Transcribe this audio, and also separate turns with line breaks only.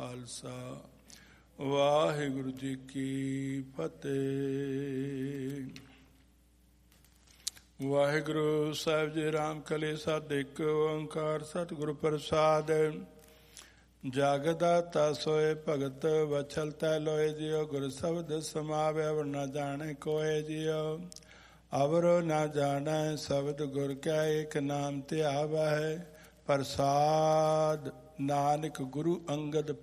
ਖਾਲਸਾ ਵਾਹਿਗੁਰੂ ਜੀ ਕੀ ਫਤਿਹ। ਵਾਹਿਗੁਰੂ ਸਾਹਿਬ ਜੀ ਰਾਮ ਕਲੀ ਸਦ ਇੱਕ ਓੰਕਾਰ ਸਤਿਗੁਰੂ ਪ੍ਰਸਾਦ। ਜਗ ਦਾਤਾ ਸੋਏ ਭਗਤ ਵਛਲ ਤੈ ਲੋਏ ਜਿਉ ਗੁਰ ਸ਼ਬਦ ਸਮਾਵੈ ਅਵਰ ਨਾ ਜਾਣੇ ਕੋਏ ਜਿਉ। ਅਵਰ ਨਾ ਜਾਣੈ ਸ਼ਬਦ ਗੁਰ ਕੈ ਏਕ ਨਾਮ ਧਿਆਵੈ। ਪ੍ਰਸਾਦ ਨਾਨਕ ਗੁਰੂ ਅੰਗਦ